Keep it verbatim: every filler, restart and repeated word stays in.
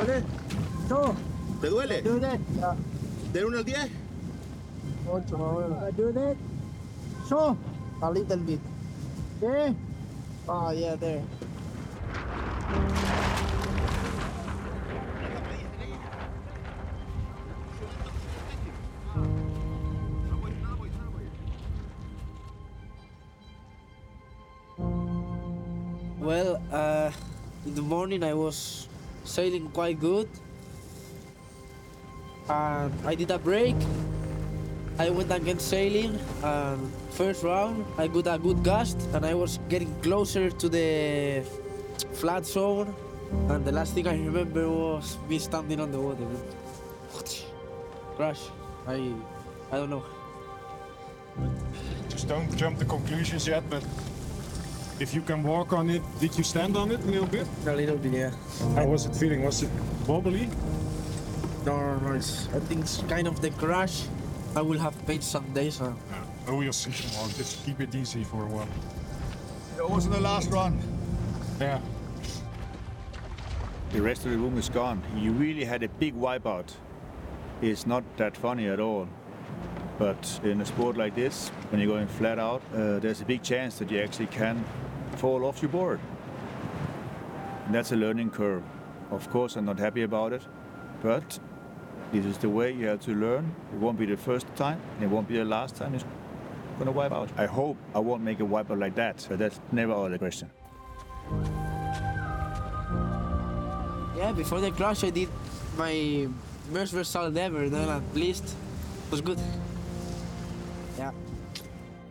duele? Two. ¿Te duele? Do that. Yeah. ¿De uno al diez? Ocho, más o menos. I do that. So. A little bit. Okay. Oh, yeah, there. Well, uh, in the morning I was sailing quite good. And I did a break. I went again sailing. And first round, I got a good gust, and I was getting closer to the flat zone. And the last thing I remember was me standing on the water. Crash. I, I don't know. Just don't jump to conclusions yet, but if you can walk on it, did you stand on it a little bit? A little bit, yeah. How was it feeling? Was it wobbly? No, no, no. It's, I think it's kind of the crash. I will have pain some days. Uh, Oh, we'll see. Well, just keep it easy for a while. It wasn't the last run. Yeah. The rest of the room is gone. You really had a big wipeout. It's not that funny at all. But in a sport like this, when you're going flat out, uh, there's a big chance that you actually can fall off your board. And that's a learning curve. Of course, I'm not happy about it, but this is the way you have to learn. It won't be the first time, and it won't be the last time it's gonna wipe out. I hope I won't make a wipeout like that, but that's never out of the question. yeah, before the crash, I did my most result ever. Then at least it was good. Yeah.